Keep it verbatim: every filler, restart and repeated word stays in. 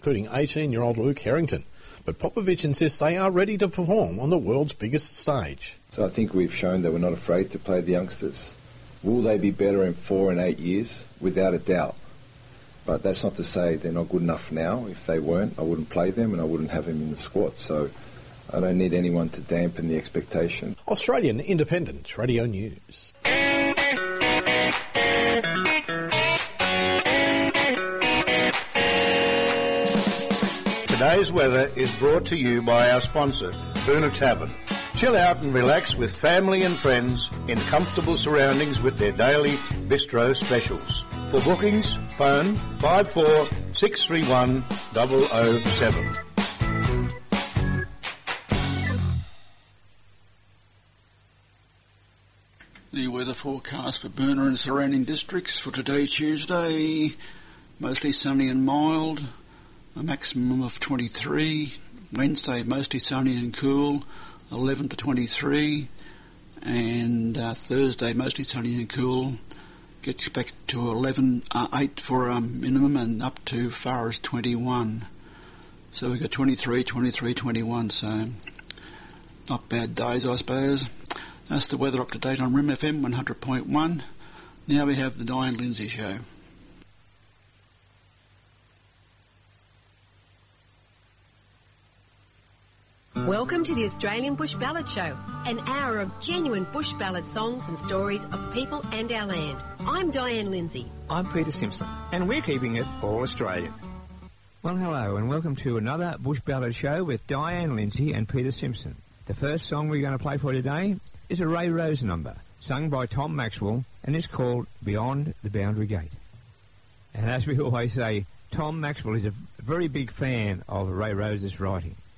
including eighteen-year-old Luke Harrington. But Popovich insists they are ready to perform on the world's biggest stage. So I think we've shown that we're not afraid to play the youngsters. Will they be better in four and eight years? Without a doubt. But that's not to say they're not good enough now. If they weren't, I wouldn't play them and I wouldn't have them in the squad. So I don't need anyone to dampen the expectation. Australian Independent Radio News. Today's weather is brought to you by our sponsor, Boona Tavern. Chill out and relax with family and friends in comfortable surroundings with their daily bistro specials. For bookings, phone five four six three one zero zero seven. The weather forecast for Boona and surrounding districts for today, Tuesday, mostly sunny and mild, a maximum of twenty-three. Wednesday, mostly sunny and cool, eleven to twenty-three. And uh, Thursday, mostly sunny and cool, gets back to eleven, uh, eight for um, minimum and up to far as twenty-one. So we've got twenty-three, twenty-three, twenty-one, so not bad days, I suppose. That's the weather up to date on R I M F M one hundred point one. Now we have the Diane Lindsay Show. Welcome to the Australian Bush Ballad Show, an hour of genuine bush ballad songs and stories of people and our land. I'm Diane Lindsay. I'm Peter Simpson, and we're keeping it all Australian. Well, hello, and welcome to another Bush Ballad Show with Diane Lindsay and Peter Simpson. The first song we're going to play for today is a Ray Rose number, sung by Tom Maxwell, and is called Beyond the Boundary Gate. And as we always say, Tom Maxwell is a very big fan of Ray Rose's writing.